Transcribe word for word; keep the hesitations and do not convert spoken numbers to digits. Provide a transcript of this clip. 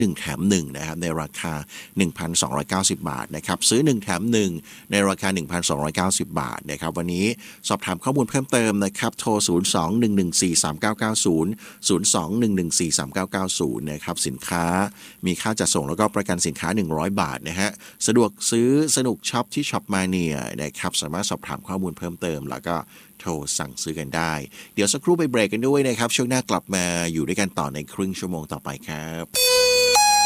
หนึ่งแถมหนึ่งนะครับในราคา หนึ่งพันสองร้อยเก้าสิบ บาทนะครับซื้อหนึ่งแถมหนึ่งในราคา หนึ่งพันสองร้อยเก้าสิบ บาทนะครับวันนี้สอบถามข้อมูลเพิ่มเติมนะครับโทรศูนย์ สอง หนึ่ง หนึ่ง สี่ สาม เก้า เก้า ศูนย์ ศูนย์ สอง หนึ่ง หนึ่ง สี่ สาม เก้า เก้า ศูนย์นะครับสินค้ามีค่าจัดส่งแล้วก็ประกันสินค้าหนึ่งร้อยบาทนะฮะสะดวกซื้อสนุกช็อปที่ช็อปมาเนียนะครับสามารถสอบถามข้อมูลเพิ่มเติมแล้วก็โทรสั่งซื้อกันได้เดี๋ยวสักครู่ไปเบรกกันด้วยนะครับช่วงหน้ากลับมาอยู่ด้วยกันต่อในครึ่งชั่วโมงต่อไปครับ